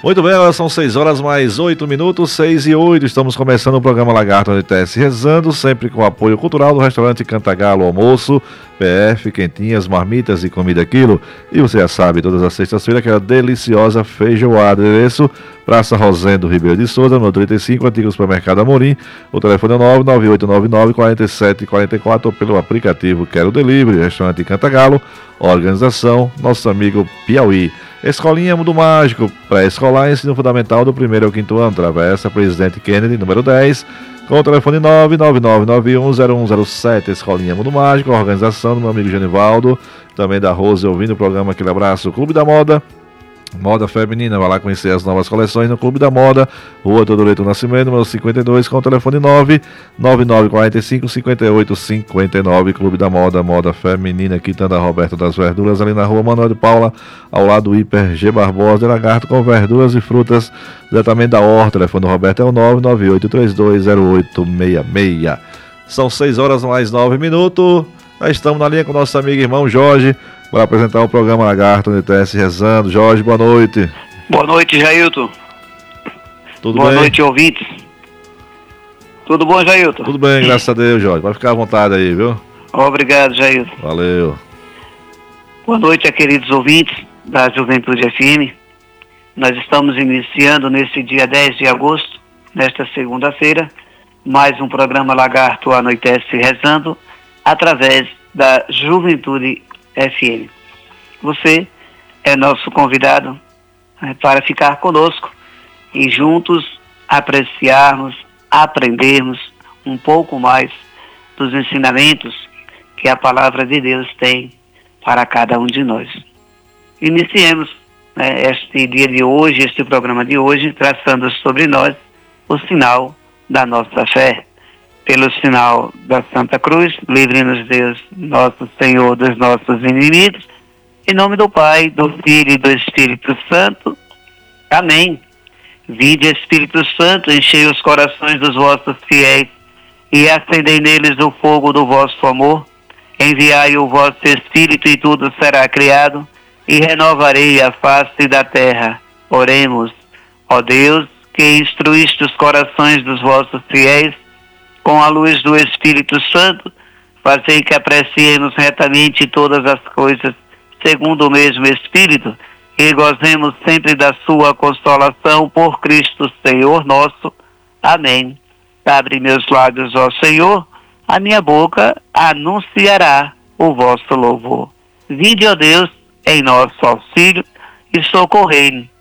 Muito bem, agora são 6 horas mais 8 minutos, 6 e 8. Estamos começando o programa Lagarto NTS Rezando, sempre com o apoio cultural do restaurante Cantagalo Almoço, PF, quentinhas, marmitas e comida quilo. E você já sabe, todas as sextas-feiras, aquela deliciosa feijoada. Endereço: Praça Rosendo Ribeiro de Souza, no 35, antigo supermercado Amorim. O telefone é 99899-4744 ou pelo aplicativo Quero Delivery. Restaurante Cantagalo, organização nosso amigo Piauí. Escolinha Mundo Mágico, pré-escolar, ensino fundamental do 1º ao 5º ano, Travessa Presidente Kennedy, número 10, com o telefone 999910107. Escolinha Mundo Mágico, organização do meu amigo Genivaldo, também da Rose, ouvindo o programa. Aquele abraço. Clube da Moda, moda feminina, vai lá conhecer as novas coleções no Clube da Moda, Rua Teodoro Nascimento, número 52, com o telefone 999455859. Clube da Moda, moda feminina, quitanda Roberto das Verduras, ali na Rua Manuel de Paula, ao lado do Hiper G Barbosa de Lagarto, com verduras e frutas diretamente da horta. O telefone do Roberto é o 998320866. São 6 horas mais 9 minutos. Nós estamos na linha com o nosso amigo irmão Jorge para apresentar o programa Lagarto NTS Rezando. Jorge, boa noite. Boa noite, Jailton. Tudo boa bem? Boa noite, ouvintes. Tudo bom, Jailton? Tudo bem, graças a Deus, Jorge. Pode ficar à vontade aí, viu? Obrigado, Jailton. Valeu. Boa noite a queridos ouvintes da Juventude FM. Nós estamos iniciando nesse dia 10 de agosto, nesta segunda-feira, mais um programa Lagarto Anoitece Rezando, através da Juventude FM. Você é nosso convidado para ficar conosco e juntos apreciarmos, aprendermos um pouco mais dos ensinamentos que a palavra de Deus tem para cada um de nós. Iniciemos este dia de hoje, este programa de hoje, traçando sobre nós o sinal da nossa fé. Pelo sinal da Santa Cruz, livre-nos Deus, nosso Senhor, dos nossos inimigos. Em nome do Pai, do Filho e do Espírito Santo. Amém. Vinde, Espírito Santo, enchei os corações dos vossos fiéis e acendei neles o fogo do vosso amor. Enviai o vosso Espírito e tudo será criado e renovarei a face da terra. Oremos. Ó Deus, que instruíste os corações dos vossos fiéis com a luz do Espírito Santo, fazei que apreciemos retamente todas as coisas, segundo o mesmo Espírito, e gozemos sempre da sua consolação por Cristo Senhor nosso. Amém. Abre meus lábios, ó Senhor, a minha boca anunciará o vosso louvor. Vinde, ó Deus, em nosso auxílio, e socorrei-nos